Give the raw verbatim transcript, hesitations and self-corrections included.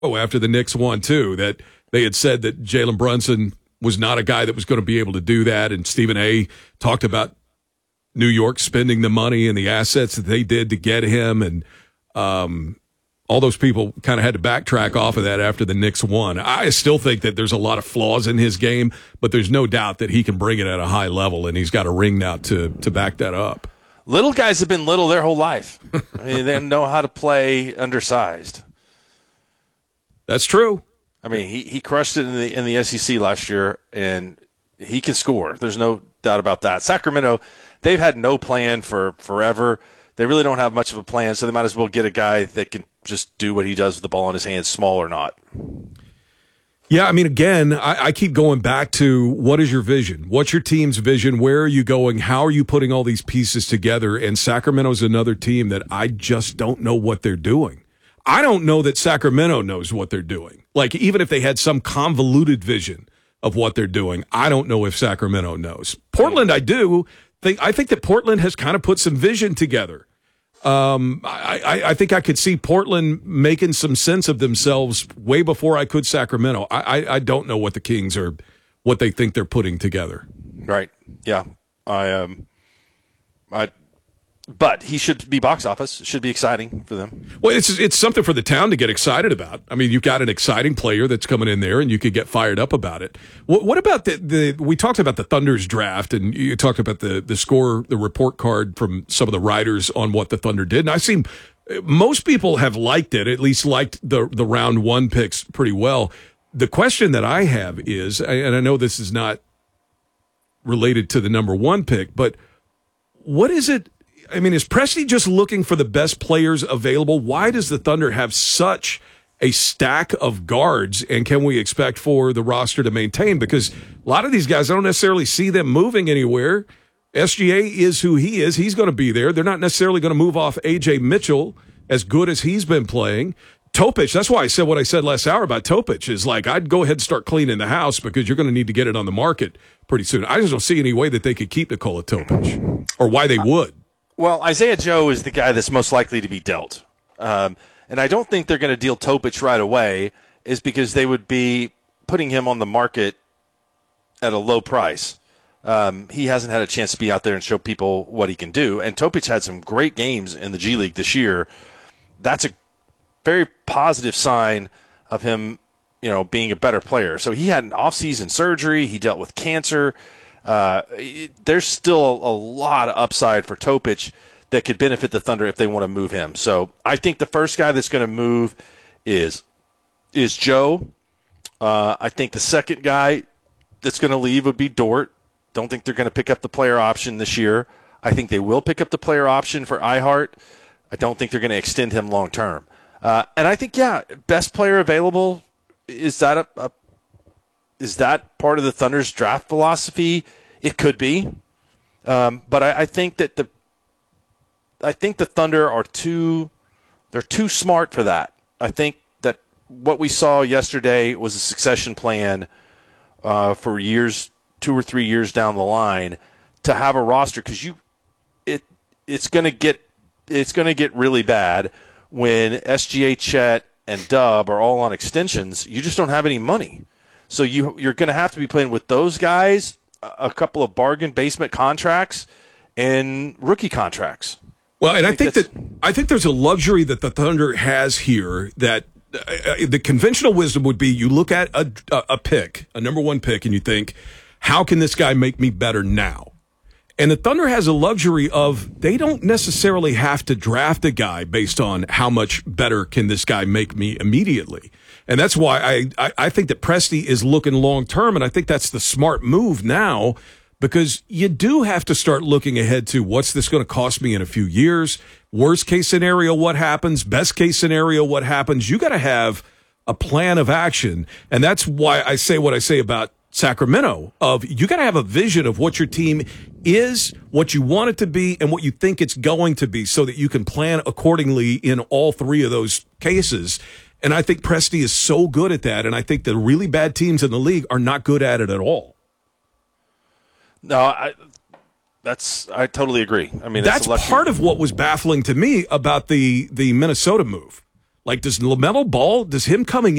Oh, after the Knicks won, too, that they had said that Jalen Brunson was not a guy that was going to be able to do that, and Stephen A. talked about New York spending the money and the assets that they did to get him, and um, all those people kind of had to backtrack off of that after the Knicks won. I still think that there's a lot of flaws in his game, but there's no doubt that he can bring it at a high level, and he's got a ring now to to back that up. Little guys have been little their whole life. I mean, they know how to play undersized. That's true. I mean, he, he crushed it in the in the S E C last year, and he can score. There's no doubt about that. Sacramento, they've had no plan for forever. They really don't have much of a plan, so they might as well get a guy that can just do what he does with the ball in his hands, small or not. Yeah, I mean, again, I, I keep going back to what is your vision? What's your team's vision? Where are you going? How are you putting all these pieces together? And Sacramento's another team that I just don't know what they're doing. I don't know that Sacramento knows what they're doing. Like, even if they had some convoluted vision of what they're doing, I don't know if Sacramento knows. Portland, I do. Think, I think that Portland has kind of put some vision together. Um, I, I, I think I could see Portland making some sense of themselves way before I could Sacramento. I, I, I don't know what the Kings are, what they think they're putting together. Right. Yeah. I um, I. But he should be box office. It should be exciting for them. Well, it's it's something for the town to get excited about. I mean, you've got an exciting player that's coming in there, and you could get fired up about it. What, what about the, the – we talked about the Thunder's draft, and you talked about the, the score, the report card from some of the writers on what the Thunder did. And I seem – most people have liked it, at least liked the, the round one picks pretty well. The question that I have is, and I know this is not related to the number one pick, but what is it – I mean, is Presti just looking for the best players available? Why does the Thunder have such a stack of guards, and can we expect for the roster to maintain? Because a lot of these guys, I don't necessarily see them moving anywhere. S G A is who he is. He's going to be there. They're not necessarily going to move off A J Mitchell as good as he's been playing. Topic, that's why I said what I said last hour about Topic, is like, I'd go ahead and start cleaning the house because you're going to need to get it on the market pretty soon. I just don't see any way that they could keep Nikola Topic, or why they would. Well, Isaiah Joe is the guy that's most likely to be dealt. Um, and I don't think they're going to deal Topic right away, is because they would be putting him on the market at a low price. Um, he hasn't had a chance to be out there and show people what he can do. And Topic had some great games in the G League this year. That's a very positive sign of him, you know, being a better player. So he had an off-season surgery. He dealt with cancer. Uh, it, there's still a, a lot of upside for Topic that could benefit the Thunder if they want to move him. So I think the first guy that's going to move is is Joe. Uh, I think the second guy that's going to leave would be Dort. Don't think they're going to pick up the player option this year. I think they will pick up the player option for Ihart. I don't think they're going to extend him long term. Uh, and I think, yeah, best player available, is that a, a Is that part of the Thunder's draft philosophy? It could be, um, but I, I think that the I think the Thunder are too they're too smart for that. I think that what we saw yesterday was a succession plan uh, for years, two or three years down the line, to have a roster, because you it it's going to get it's going to get really bad when S G A, Chet, and Dub are all on extensions. You just don't have any money. So you, you're going to have to be playing with those guys, a couple of bargain basement contracts, and rookie contracts. Well, and I think, I think that I think there's a luxury that the Thunder has here that uh, the conventional wisdom would be you look at a, a pick, a number one pick, and you think, how can this guy make me better now? And the Thunder has a luxury of they don't necessarily have to draft a guy based on how much better can this guy make me immediately. And that's why I, I, I think that Presti is looking long-term, and I think that's the smart move now, because you do have to start looking ahead to what's this going to cost me in a few years. Worst case scenario, what happens? Best case scenario, what happens? You got to have a plan of action. And that's why I say what I say about Sacramento, of you got to have a vision of what your team is, what you want it to be, and what you think it's going to be, so that you can plan accordingly in all three of those cases. And I think Presti is so good at that, and I think the really bad teams in the league are not good at it at all. No, I that's I totally agree. I mean, that's part of what was baffling to me about the the Minnesota move. Like, does LaMelo Ball, does him coming